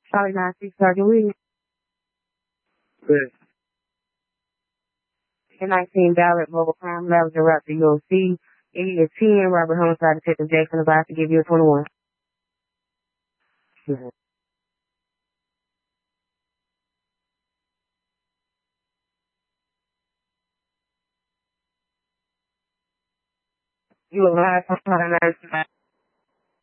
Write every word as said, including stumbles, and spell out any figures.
Charlie nine six Sergeant Williams. Good. ten nineteen Ballard Mobile Crime Lab Director U O C. It is ten Robert Homicide Detective Jackson about to give you a twenty-one. Mm-hmm. You alive?